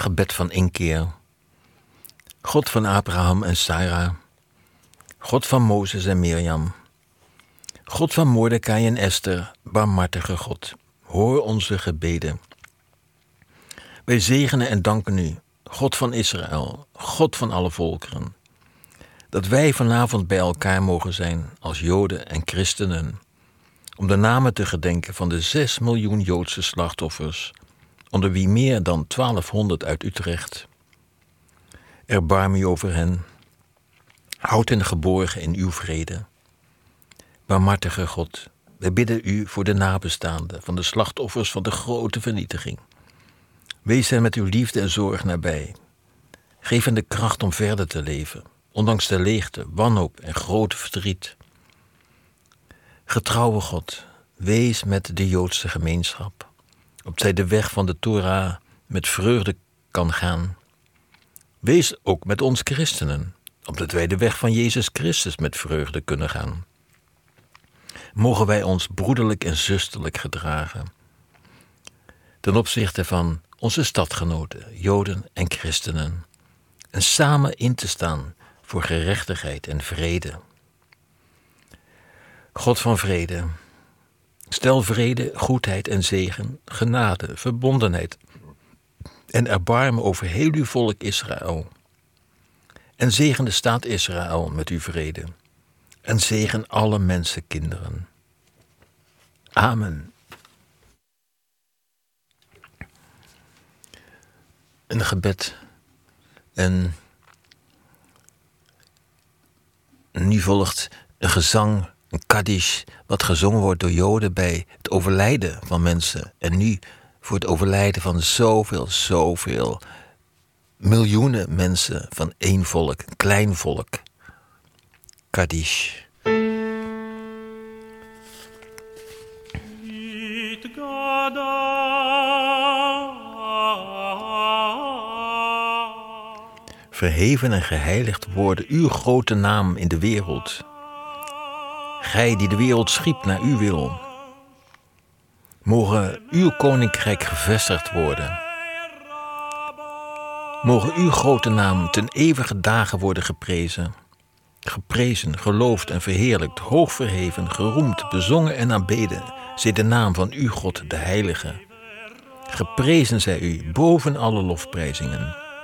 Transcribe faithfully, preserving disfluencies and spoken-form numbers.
Gebed van inkeer. God van Abraham en Sarah. God van Mozes en Mirjam. God van Mordecai en Esther, barmhartige God, hoor onze gebeden. Wij zegenen en danken u, God van Israël, God van alle volkeren, dat wij vanavond bij elkaar mogen zijn als Joden en christenen, om de namen te gedenken van de zes miljoen Joodse slachtoffers, onder wie meer dan twaalfhonderd uit Utrecht. Erbarm u over hen, houd hen geborgen in uw vrede. Barmhartige God, wij bidden u voor de nabestaanden van de slachtoffers van de grote vernietiging. Wees hen met uw liefde en zorg nabij. Geef hen de kracht om verder te leven, ondanks de leegte, wanhoop en grote verdriet. Getrouwe God, wees met de Joodse gemeenschap, opdat zij de weg van de Torah met vreugde kan gaan. Wees ook met ons christenen, opdat wij de weg van Jezus Christus met vreugde kunnen gaan. Mogen wij ons broederlijk en zusterlijk gedragen ten opzichte van onze stadgenoten, Joden en christenen, en samen in te staan voor gerechtigheid en vrede. God van vrede, stel vrede, goedheid en zegen, genade, verbondenheid en erbarmen over heel uw volk Israël. En zegen de staat Israël met uw vrede. En zegen alle mensenkinderen. Amen. Een gebed. En nu volgt een gezang, een kaddish, wat gezongen wordt door Joden bij het overlijden van mensen. En nu voor het overlijden van zoveel, zoveel miljoenen mensen van één volk, een klein volk. Kaddish. Verheven en geheiligd worden uw grote naam in de wereld. Gij die de wereld schiep naar uw wil. Mogen uw koninkrijk gevestigd worden. Mogen uw grote naam ten eeuwige dagen worden geprezen. Geprezen, geloofd en verheerlijkt, hoog verheven, geroemd, bezongen en aanbeden, zij de naam van uw God, de Heilige. Geprezen zij u boven alle lofprijzingen.